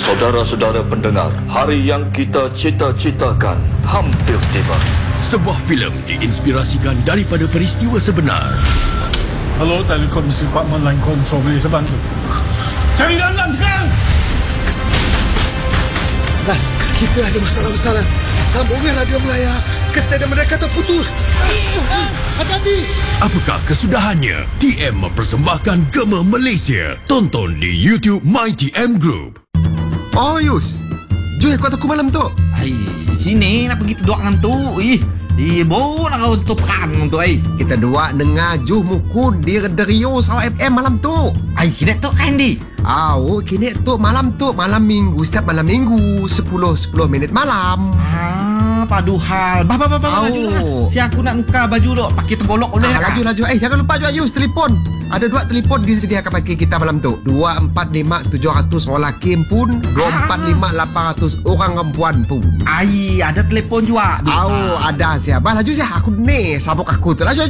Saudara-saudara pendengar, hari yang kita cita-citakan hampir tiba. Sebuah filem diinspirasikan daripada peristiwa sebenar. Hello, Telekomisi Department Line Control, boleh saya bantu? Cari dalam sekarang! Nah, kita ada masalah besar. Sambungan radio Melaya ke stadium mereka terputus. Hati-hati! Apakah kesudahannya? TM mempersembahkan Gema Malaysia. Tonton di YouTube MyTM Group. Oh, Yus. Joy, kuat aku malam tu. Hai, sini nak pergi tuduk dengan tu. Bo nak kau tu perang tu Kita dua dengar Juh muku di Radio Sarawak FM malam tu. Ai, kena tu kan di. Kini tu malam minggu, setiap malam minggu 10 minit malam. Padu hal. Bah, laju lah. Si aku nak nuka baju tu, pakai tergolok boleh tak? Laju. Jangan lupa juga Yus, telefon. Ada 2 telefon disediakan bagi kita malam tu. 245-700 orang lelaki pun, 245-800 orang perempuan pun. Ai, ada telefon juga. Ada siapa? Laju siapa? Aku ni sabuk aku tu. Laju.